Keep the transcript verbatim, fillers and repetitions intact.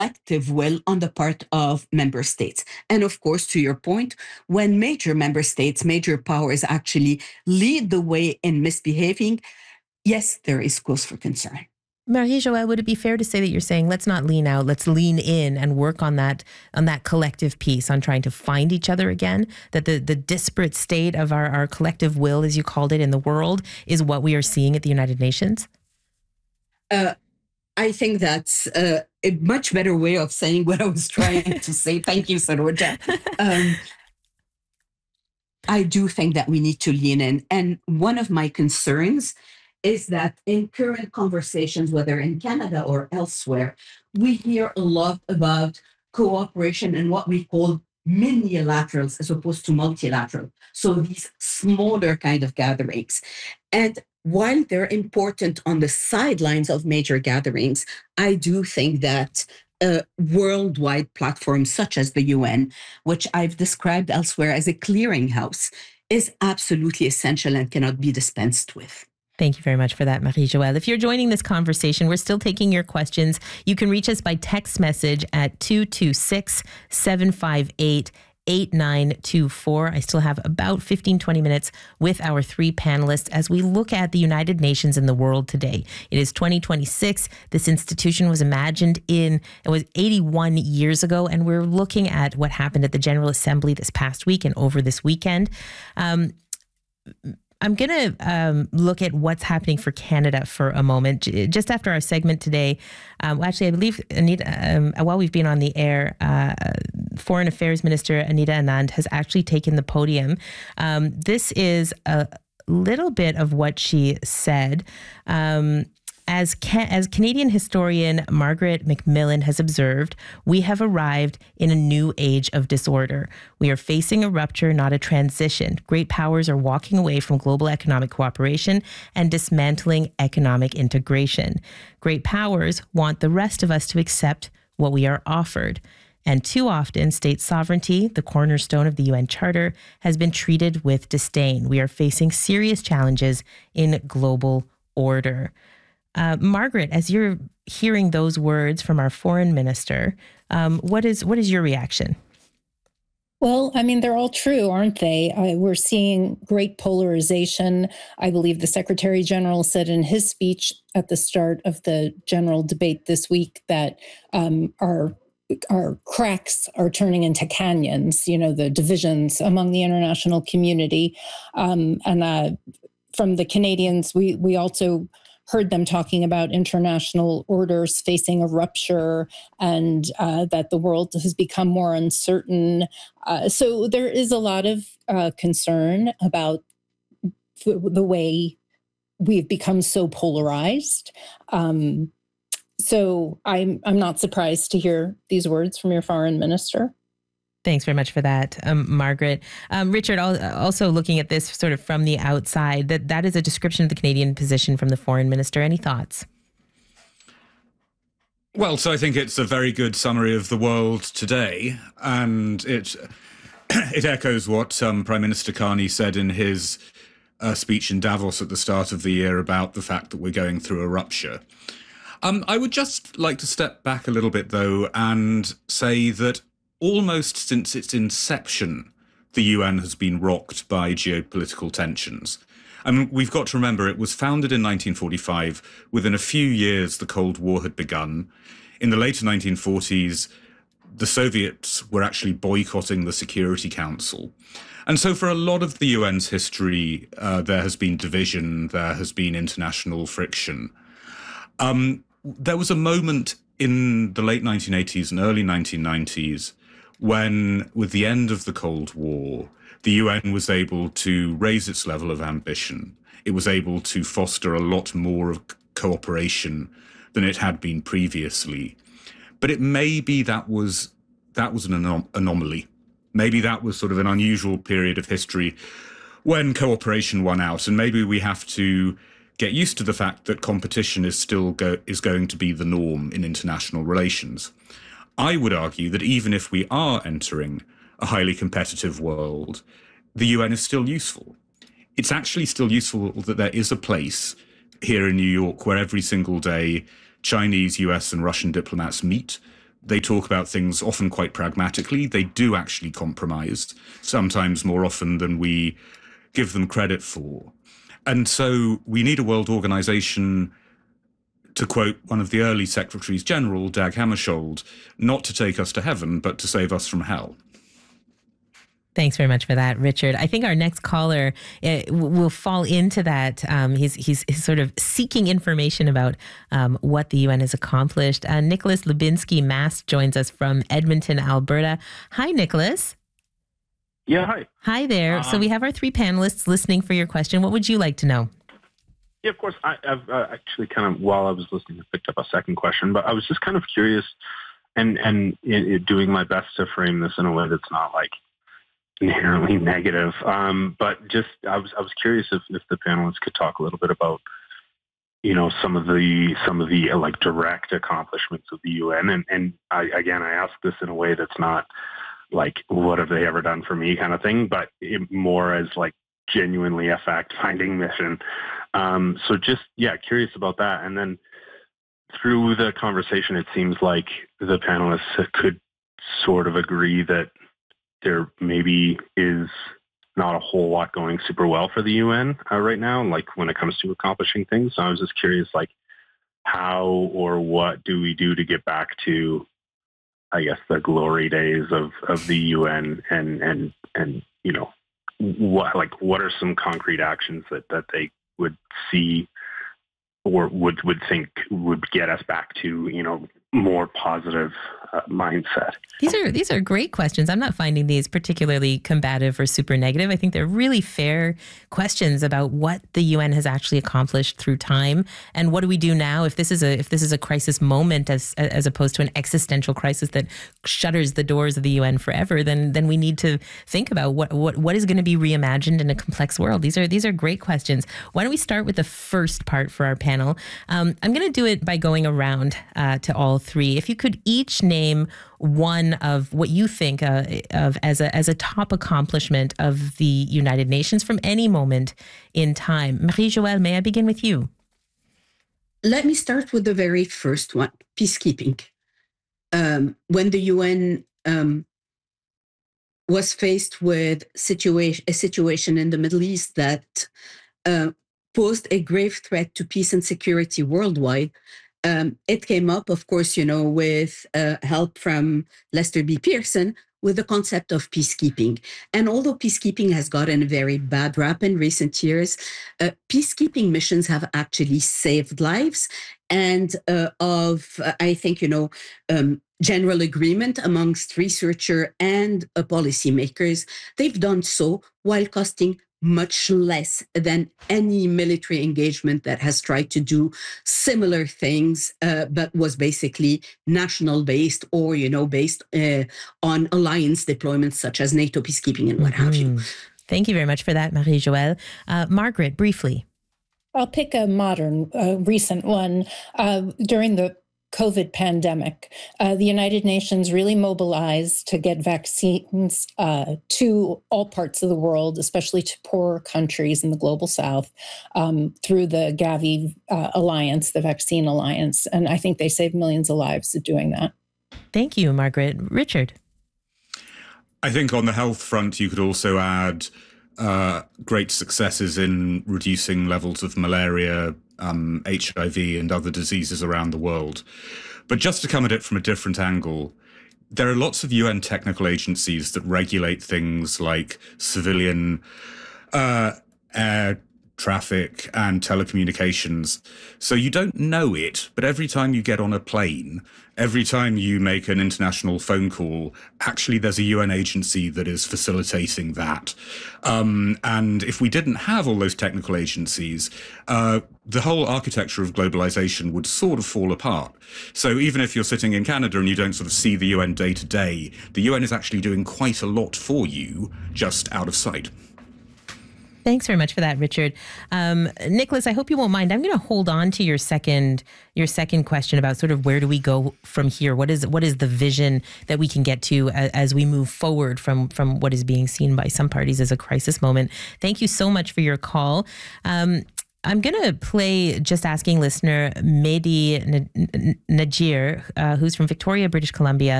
collective will on the part of member states. And of course, to your point, when major member states, major powers actually lead the way in misbehaving, yes, there is cause for concern. Marie-Joëlle, would it be fair to say that you're saying let's not lean out, let's lean in and work on that on that collective piece, on trying to find each other again, that the, the disparate state of our, our collective will, as you called it, in the world is what we are seeing at the United Nations? Uh, I think that's uh, a much better way of saying what I was trying to say. Thank you, Saroja. Um, I do think that we need to lean in. And one of my concerns is that in current conversations, whether in Canada or elsewhere, we hear a lot about cooperation and what we call minilaterals as opposed to multilateral. So these smaller kind of gatherings. And while they're important on the sidelines of major gatherings, I do think that a worldwide platform such as the U N, which I've described elsewhere as a clearinghouse, is absolutely essential and cannot be dispensed with. Thank you very much for that, Marie-Joëlle. If you're joining this conversation, we're still taking your questions. You can reach us by text message at two two six, seven five eight, eight nine two four. I still have about fifteen, twenty minutes with our three panelists as we look at the United Nations and the world today. It is twenty twenty-six. This institution was imagined in, it was eighty-one years ago, and we're looking at what happened at the General Assembly this past week and over this weekend. Um, I'm going to um, look at what's happening for Canada for a moment. Just after our segment today, um, well, actually, I believe, Anita, um, while we've been on the air, uh, Foreign Affairs Minister Anita Anand has actually taken the podium. Um, this is a little bit of what she said. Um, As, Ca- as Canadian historian Margaret Macmillan has observed, we have arrived in a new age of disorder. We are facing a rupture, not a transition. Great powers are walking away from global economic cooperation and dismantling economic integration. Great powers want the rest of us to accept what we are offered. And too often, state sovereignty, the cornerstone of the U N Charter, has been treated with disdain. We are facing serious challenges in global order. Uh, Margaret, as you're hearing those words from our foreign minister, um, what is what is your reaction? Well, I mean, they're all true, aren't they? Uh, we're seeing great polarization. I believe the Secretary General said in his speech at the start of the general debate this week that um, our our cracks are turning into canyons, you know, the divisions among the international community. Um, and uh, from the Canadians, we we also heard them talking about international orders facing a rupture and uh, that the world has become more uncertain. Uh, so there is a lot of uh, concern about th- the way we've become so polarized. Um, so I'm I'm not surprised to hear these words from your foreign minister. Thanks very much for that, um, Margaret. Um, Richard, also looking at this sort of from the outside, that that is a description of the Canadian position from the foreign minister. Any thoughts? Well, so I think it's a very good summary of the world today, and it it echoes what um, Prime Minister Carney said in his uh, speech in Davos at the start of the year about the fact that we're going through a rupture. Um, I would just like to step back a little bit, though, and say that almost since its inception, the U N has been rocked by geopolitical tensions. I mean, we've got to remember it was founded in nineteen forty-five. Within a few years, the Cold War had begun. In the later nineteen forties, the Soviets were actually boycotting the Security Council. And so for a lot of the U N's history, uh, there has been division, there has been international friction. Um, there was a moment in the late nineteen eighties and early nineteen nineties when, with the end of the Cold War, the U N was able to raise its level of ambition. It was able to foster a lot more of cooperation than it had been previously. But it may be that was that was an anom- anomaly. Maybe that was sort of an unusual period of history when cooperation won out, and maybe we have to get used to the fact that competition is still go- is going to be the norm in international relations. I would argue that even if we are entering a highly competitive world, the U N is still useful. It's actually still useful that there is a place here in New York where every single day Chinese, U S and Russian diplomats meet. they talk about things often quite pragmatically. They do actually compromise, sometimes more often than we give them credit for. And so we need a world organization, to quote one of the early secretaries general, Dag Hammarskjöld, not to take us to heaven, but to save us from hell. Thanks very much for that, Richard. I think our next caller uh, will fall into that. Um, he's, he's he's sort of seeking information about um, what the U N has accomplished. Uh, Nicholas Lubinsky-Mast joins us from Edmonton, Alberta. Hi, Nicholas. Yeah, hi. Hi there. Um, so we have our three panelists listening for your question. What would you like to know? Yeah, of course. I, I've uh, actually kind of, while I was listening, I picked up a second question, but I was just kind of curious and, and in, in doing my best to frame this in a way that's not like inherently negative. Um, but just, I was, I was curious if, if the panelists could talk a little bit about, you know, some of the, some of the uh, like direct accomplishments of the U N. And, and I, again, I ask this in a way that's not like, what have they ever done for me kind of thing, but it, more as like genuinely a fact-finding mission. Um, so just, yeah, curious about that. And then through the conversation, it seems like the panelists could sort of agree that there maybe is not a whole lot going super well for the U N uh, right now, like when it comes to accomplishing things. So I was just curious, like, how or what do we do to get back to, I guess, the glory days of, of the U N and, and, and, you know, what, like, what are some concrete actions that, that they would see or would, would think would get us back to, you know, more positive uh, mindset? These are these are great questions. I'm not finding these particularly combative or super negative. I think they're really fair questions about what the U N has actually accomplished through time, and what do we do now if this is a if this is a crisis moment as as opposed to an existential crisis that shutters the doors of the U N forever. Then then we need to think about what what what is going to be reimagined in a complex world. These are these are great questions. Why don't we start with the first part for our panel? Um, I'm going to do it by going around uh, to all three. If you could each name one of what you think uh, of as a as a top accomplishment of the United Nations from any moment in time. Marie-Joëlle, may I begin with you? Let me start with the very first one, peacekeeping. Um, when the U N um, was faced with situation, a situation in the Middle East that uh, posed a grave threat to peace and security worldwide, Um, it came up, of course, you know, with uh, help from Lester B. Pearson with the concept of peacekeeping. And although peacekeeping has gotten a very bad rap in recent years, uh, peacekeeping missions have actually saved lives. And uh, of, uh, I think, you know, um, general agreement amongst researchers and uh, policymakers, they've done so while costing much less than any military engagement that has tried to do similar things, uh, but was basically national based or, you know, based uh, on alliance deployments such as NATO peacekeeping and what mm-hmm. have you. Thank you very much for that, Marie-Joëlle. Uh, Margaret, briefly. I'll pick a modern, uh, recent one. Uh, during the COVID pandemic, uh, the United Nations really mobilized to get vaccines uh, to all parts of the world, especially to poorer countries in the global south, um, through the Gavi uh, Alliance, the Vaccine Alliance. And I think they saved millions of lives doing that. Thank you, Margaret. Richard? I think on the health front, you could also add uh, great successes in reducing levels of malaria, Um, H I V and other diseases around the world. But just to come at it from a different angle, there are lots of U N technical agencies that regulate things like civilian uh, air traffic and telecommunications. So you don't know it, but every time you get on a plane, every time you make an international phone call, actually there's a U N agency that is facilitating that. Um, and if we didn't have all those technical agencies, uh, the whole architecture of globalization would sort of fall apart. So even if you're sitting in Canada and you don't sort of see the U N day to day, the U N is actually doing quite a lot for you just out of sight. Thanks very much for that, Richard. Um, Nicholas, I hope you won't mind. I'm going to hold on to your second your second question about sort of where do we go from here? What is what is the vision that we can get to as, as we move forward from from what is being seen by some parties as a crisis moment? Thank you so much for your call. Um, I'm going to play Just Asking listener Mehdi N- N- Najir, uh, who's from Victoria, British Columbia.